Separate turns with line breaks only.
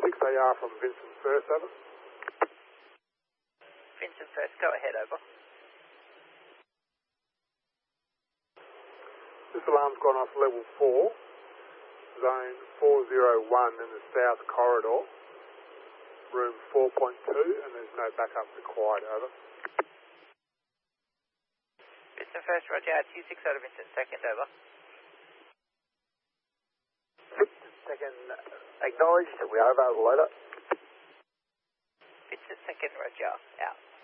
6AR from Vincent First, over.
Vincent First, go ahead, over.
This alarm's gone off level 4, zone 401 in the south corridor, room 4.2, and there's no backup required, over.
Vincent First, roger, RTU 6 out of Vincent Second, over.
Second, acknowledged, we are over, loader.
Vincent Second, roger, out.